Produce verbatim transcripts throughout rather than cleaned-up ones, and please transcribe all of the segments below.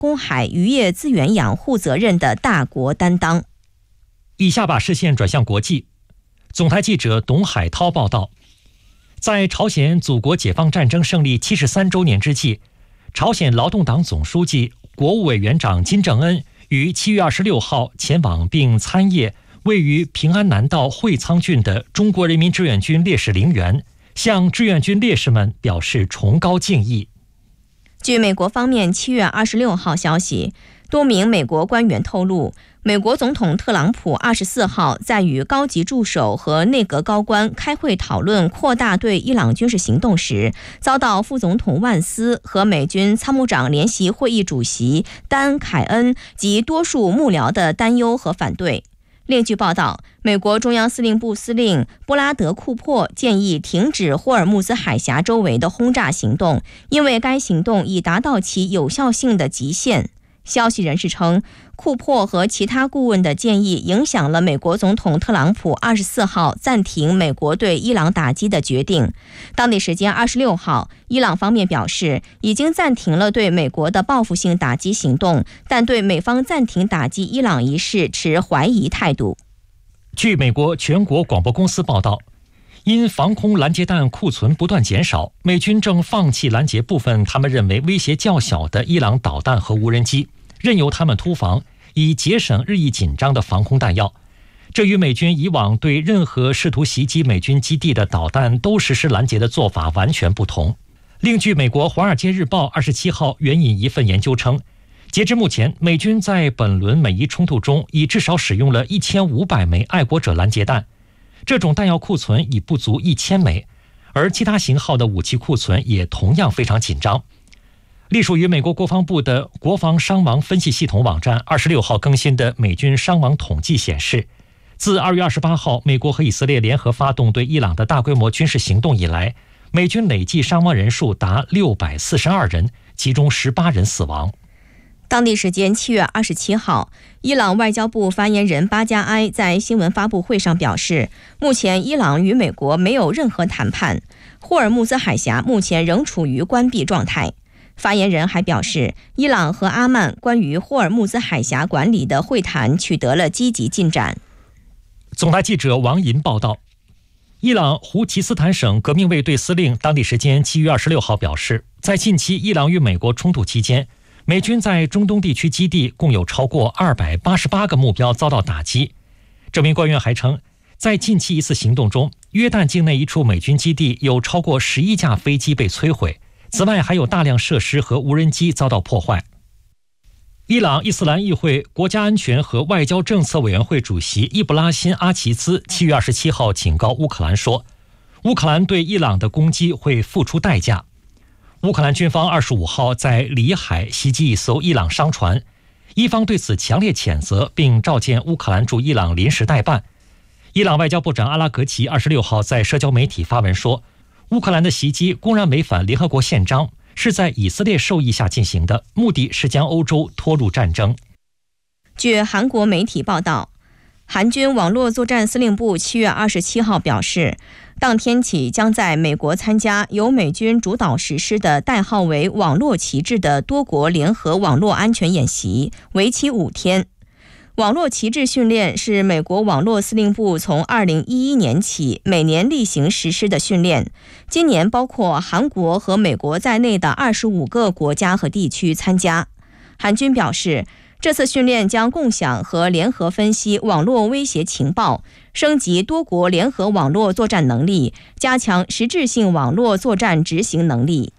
公海渔业资源养护责任的大国担当。 以下把视线转向国际。总台记者董海涛报道，在朝鲜祖国解放战争胜利七十三周年之际，朝鲜劳动党总书记、国务委员长金正恩于七月二十六号前往并参谒位于平安南道会仓郡的中国人民志愿军烈士陵园，向志愿军烈士们表示崇高敬意。 据美国方面七月二十六号消息，多名美国官员透露，美国总统特朗普二十四号在与高级助手和内阁高官开会讨论扩大对伊朗军事行动时，遭到副总统万斯和美军参谋长联席会议主席丹·凯恩及多数幕僚的担忧和反对。另据报道，美国中央司令部司令布拉德·库珀建议停止霍尔木兹海峡周围的轰炸行动，因为该行动已达到其有效性的极限。消息人士称，库珀和其他顾问的建议影响了美国总统特朗普二十四号暂停美国对伊朗打击的决定。当地时间二十六号，伊朗方面表示已经暂停了对美国的报复性打击行动，但对美方暂停打击伊朗一事持怀疑态度。 据美国全国广播公司报道，因防空拦截弹库存不断减少，美军正放弃拦截部分他们认为威胁较小的伊朗导弹和无人机，任由他们突防，以节省日益紧张的防空弹药。这与美军以往对任何试图袭击美军基地的导弹都实施拦截的做法完全不同。另据美国《华尔街日报》二十七号援引一份研究称，截至目前，美军在本轮美伊冲突中已至少使用了一千五百枚爱国者拦截弹，这种弹药库存已不足一千枚，而其他型号的武器库存也同样非常紧张。隶属于美国国防部的国防伤亡分析系统网站二十六号更新的美军伤亡统计显示，自二月二十八号美国和以色列联合发动对伊朗的大规模军事行动以来，美军累计伤亡人数达六百四十二人，其中十八人死亡。 当地时间七月二十七号，伊朗外交部发言人巴加埃在新闻发布会上表示，目前伊朗与美国没有任何谈判，霍尔木兹海峡目前仍处于关闭状态。发言人还表示，伊朗和阿曼关于霍尔木兹海峡管理的会谈取得了积极进展。 总台记者王银报道，伊朗胡齐斯坦省革命卫队司令当地时间七月二十六号表示，在近期伊朗与美国冲突期间，美军在中东地区基地共有超过二百八十八个目标遭到打击。这名官员还称，在近期一次行动中，约旦境内一处美军基地有超过十一架飞机被摧毁，此外还有大量设施和无人机遭到破坏。伊朗伊斯兰议会国家安全和外交政策委员会主席伊布拉辛·阿齐兹七月二十七号警告乌克兰说，乌克兰对伊朗的攻击会付出代价。乌克兰军方二十五号在里海袭击一艘伊朗商船，伊方对此强烈谴责，并召见乌克兰驻伊朗临时代办。伊朗外交部长阿拉格齐二十六号在社交媒体发文说，乌克兰的袭击公然违反联合国宪章，是在以色列授意下进行的，目的是将欧洲拖入战争。 据韩国媒体报道，韩军网络作战司令部七月二十七号表示，当天起将在美国参加由美军主导实施的代号为网络旗帜的多国联合网络安全演习，为期五天。网络旗帜训练是美国网络司令部从二零一一年起每年例行实施的训练，今年包括韩国和美国在内的二十五个国家和地区参加。韩军表示，这次训练将共享和联合分析网络威胁情报，升级多国联合网络作战能力，加强实质性网络作战执行能力。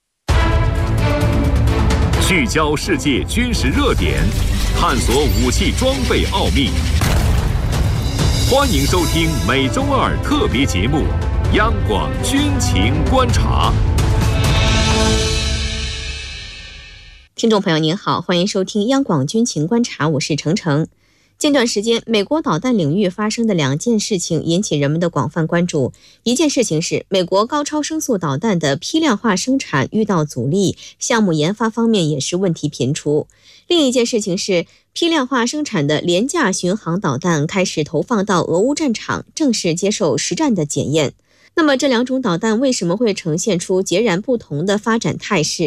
聚焦世界军事热点，探索武器装备奥秘。欢迎收听每周二特别节目《央广军情观察》。 听众朋友您好，欢迎收听央广军情观察，我是程程。近段时间，美国导弹领域发生的两件事情引起人们的广泛关注。一件事情是美国高超声速导弹的批量化生产遇到阻力，项目研发方面也是问题频出。另一件事情是批量化生产的廉价巡航导弹开始投放到俄乌战场，正式接受实战的检验。那么这两种导弹为什么会呈现出截然不同的发展态势？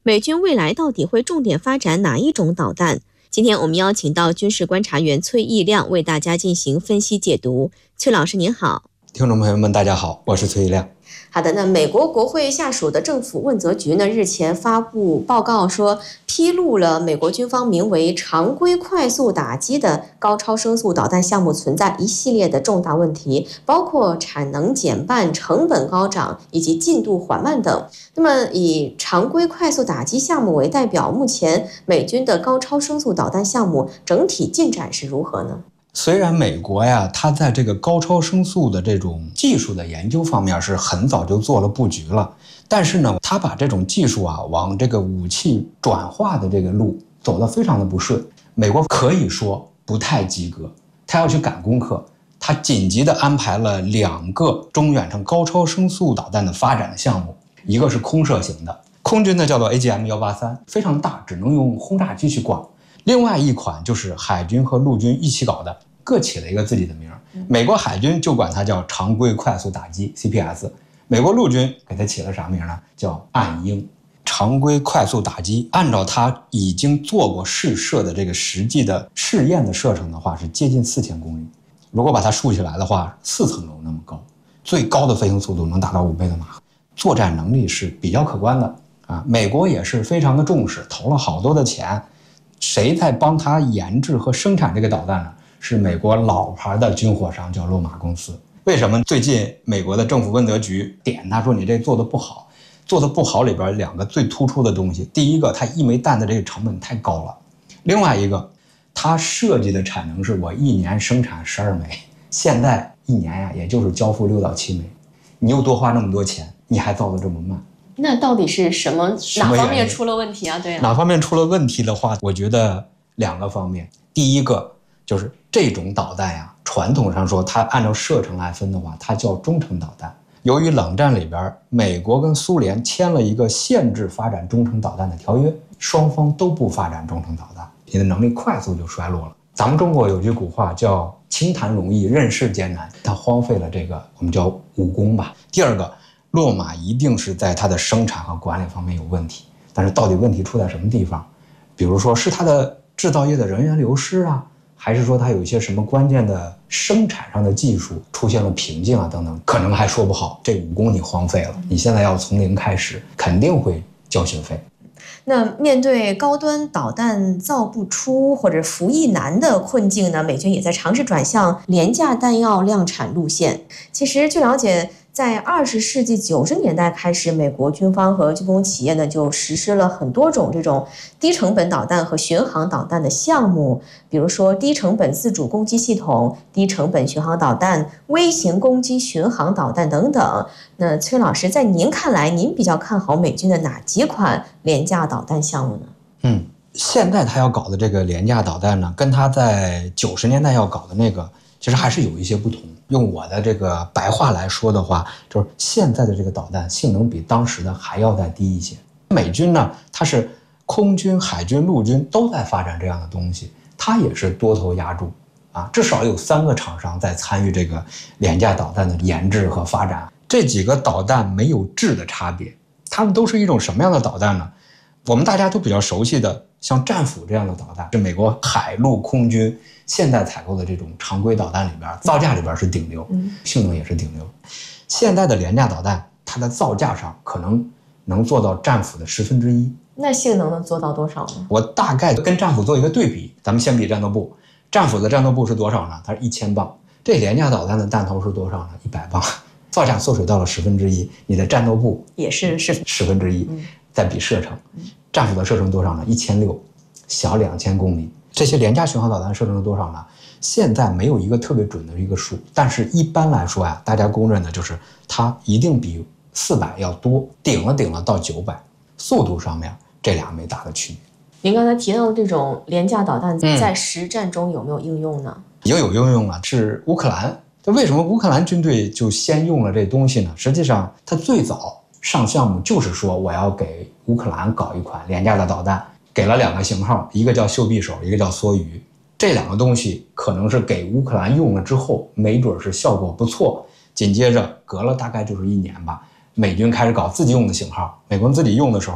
美军未来到底会重点发展哪一种导弹？今天我们邀请到军事观察员崔义亮为大家进行分析解读。崔老师您好。 听众朋友们大家好，我是崔义亮。 好的，那美国国会下属的政府问责局呢，日前发布报告说，披露了美国军方名为常规快速打击的高超声速导弹项目存在一系列的重大问题，包括产能减半、成本高涨以及进度缓慢等。那么以常规快速打击项目为代表，目前美军的高超声速导弹项目整体进展是如何呢？ 虽然美国呀，它在这个高超声速的这种技术的研究方面是很早就做了布局了，但是呢，它把这种技术啊往这个武器转化的这个路走得非常的不顺。美国可以说不太及格，它要去赶功课，它紧急的安排了两个中远程高超声速导弹的发展的项目，一个是空射型的，空军的叫做 A G M 一八三，非常大，只能用轰炸机去挂。另外一款就是海军和陆军一起搞的，各起了一个自己的名。美国海军就管它叫常规快速打击 C P S， 美国陆军给它起了啥名呢？叫暗鹰。常规快速打击按照它已经做过试射的这个实际的试验的射程的话，是接近四千公里。如果把它竖起来的话，四层楼那么高，最高的飞行速度能达到五倍的马赫，作战能力是比较可观的啊。美国也是非常的重视，投了好多的钱。谁在帮他研制和生产这个导弹呢？是美国老牌的军火商，叫洛马公司。为什么最近美国的政府问责局点他说你这做的不好？做的不好里边两个最突出的东西，第一个，它一枚弹的这个成本太高了；另外一个，它设计的产能是我一年生产十二枚，现在一年呀、啊，也就是交付六到七枚，你又多花那么多钱，你还造得这么慢。 那到底是什么哪方面出了问题啊？对啊， 哪方面出了问题的话，我觉得两个方面。第一个就是这种导弹呀，传统上说它按照射程来分的话，它叫中程导弹。由于冷战里边，美国跟苏联签了一个限制发展中程导弹的条约，双方都不发展中程导弹，你的能力快速就衰落了。咱们中国有句古话叫清谈容易，任事艰难，它荒废了这个我们叫武功吧。第二个，洛马一定是在它的生产和管理方面有问题，但是到底问题出在什么地方？比如说是它的制造业的人员流失啊，还是说它有一些什么关键的生产上的技术出现了瓶颈啊等等，可能还说不好。这武功你荒废了，你现在要从零开始，肯定会交学费。 那面对高端导弹造不出或者服役难的困境呢，美军也在尝试转向廉价弹药量产路线。其实据了解，在二十世纪九十年代开始，美国军方和军工企业呢就实施了很多种这种低成本导弹和巡航导弹的项目，比如说低成本自主攻击系统、低成本巡航导弹、微型攻击巡航导弹等等。那崔老师，在您看来，您比较看好美军的哪几款廉价导弹项目呢？ 嗯，现在他要搞的这个廉价导弹呢，跟他在九十年代要搞的那个其实还是有一些不同。用我的这个白话来说的话，就是现在的这个导弹性能比当时的还要再低一些。美军呢，它是空军、海军、陆军都在发展这样的东西，它也是多头压住啊，至少有三个厂商在参与这个廉价导弹的研制和发展。这几个导弹没有质的差别，它们都是一种什么样的导弹呢？我们大家都比较熟悉的，像战斧这样的导弹，是美国海陆空军现在采购的这种常规导弹里边，造价里边是顶流，性能也是顶流。现在的廉价导弹，它的造价上可能能做到战斧的十分之一。 那性能能做到多少呢？ 我大概跟战斧做一个对比，咱们先比战斗部。战斧的战斗部是多少呢？它是一千磅。这廉价导弹的弹头是多少呢？一百磅。造价缩水到了十分之一，你的战斗部也是十十分之一。再比射程，战斧的射程多少呢？一千六，小两千公里。这些廉价巡航导弹射程是多少呢？现在没有一个特别准的一个数，但是一般来说呀，大家公认的就是它一定比四百要多，顶了顶了到九百。速度上面这俩没大的区别。 您刚才提到的这种廉价导弹在实战中有没有应用呢？嗯、 也有应用啊，是乌克兰。就为什么乌克兰军队就先用了这东西呢？实际上它最早上项目就是说我要给乌克兰搞一款廉价的导弹，给了两个型号，一个叫袖匕首，一个叫梭鱼。这两个东西可能是给乌克兰用了之后，没准是效果不错。紧接着隔了大概就是一年吧，美军开始搞自己用的型号。美国人自己用的时候，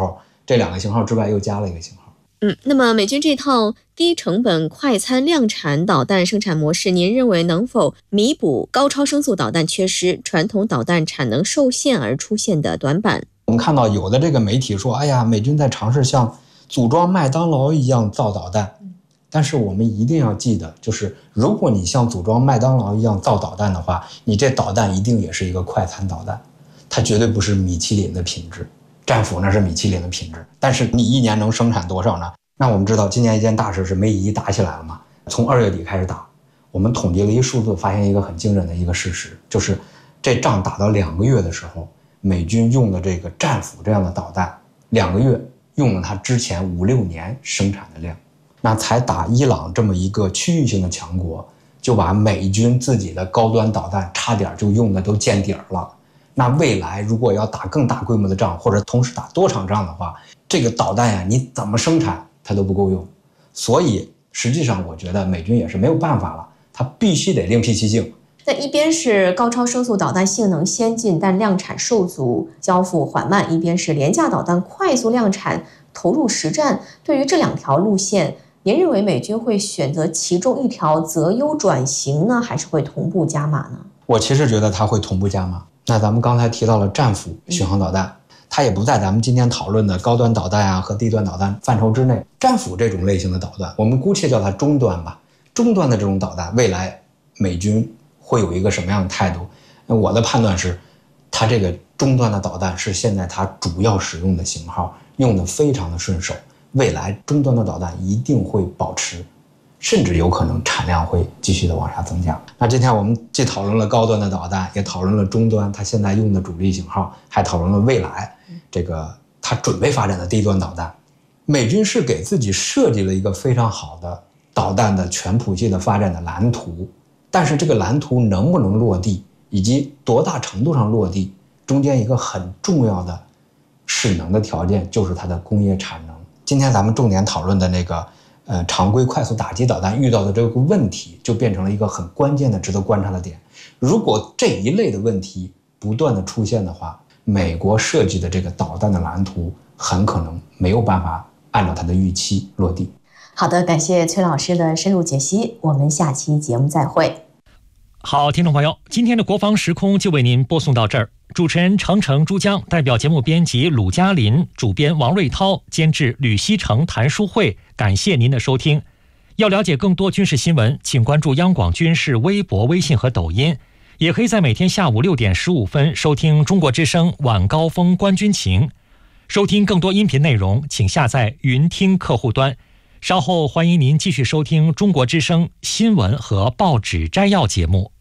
这两个型号之外又加了一个型号。 嗯，那么美军这套低成本快餐量产导弹生产模式，您认为能否弥补高超声速导弹缺失、传统导弹产能受限而出现的短板？ 我们看到有的这个媒体说，哎呀，美军在尝试像组装麦当劳一样造导弹，但是我们一定要记得，就是如果你像组装麦当劳一样造导弹的话，你这导弹一定也是一个快餐导弹，它绝对不是米其林的品质。战斧那是米其林的品质，但是你一年能生产多少呢？那我们知道今年一件大事是梅以一打起来了嘛，从二月底开始打，我们统计了一数字，发现一个很惊人的一个事实，就是这仗打到两个月的时候，美军用的这个战斧这样的导弹，两个月用了它之前五六年生产的量，那才打伊朗这么一个区域性的强国，就把美军自己的高端导弹差点就用的都见底儿了。那未来如果要打更大规模的仗，或者同时打多场仗的话，这个导弹呀，你怎么生产它都不够用。所以实际上我觉得美军也是没有办法了，它必须得另辟蹊径。 那一边是高超声速导弹性能先进但量产受阻、交付缓慢，一边是廉价导弹快速量产、投入实战。对于这两条路线，您认为美军会选择其中一条择优转型呢，还是会同步加码呢？ 我其实觉得它会同步加码。那咱们刚才提到了战斧巡航导弹，它也不在咱们今天讨论的高端导弹啊和低端导弹范畴之内。战斧这种类型的导弹，我们姑且叫它中端吧。中端的这种导弹，未来美军会有一个什么样的态度？我的判断是，它这个中端的导弹是现在它主要使用的型号，用的非常的顺手。未来中端的导弹一定会保持，甚至有可能产量会继续的往下增加。那今天我们既讨论了高端的导弹，也讨论了中端它现在用的主力型号，还讨论了未来这个它准备发展的低端导弹。美军是给自己设计了一个非常好的导弹的全谱系的发展的蓝图，但是这个蓝图能不能落地，以及多大程度上落地，中间一个很重要的势能的条件就是它的工业产能。今天咱们重点讨论的那个呃，常规快速打击导弹遇到的这个问题，就变成了一个很关键的值得观察的点。如果这一类的问题不断的出现的话，美国设计的这个导弹的蓝图很可能没有办法按照它的预期落地。 好的，感谢崔老师的深入解析，我们下期节目再会。 好，听众朋友，今天的国防时空就为您播送到这儿。主持人程程、珠江，代表节目编辑鲁嘉林，主编王瑞涛，监制吕希成、谭书慧，感谢您的收听。要了解更多军事新闻，请关注央广军事微博、微信和抖音，也可以在每天下午六点十五分收听中国之声晚高峰观军情。收听更多音频内容，请下载云听客户端。稍后欢迎您继续收听中国之声新闻和报纸摘要节目。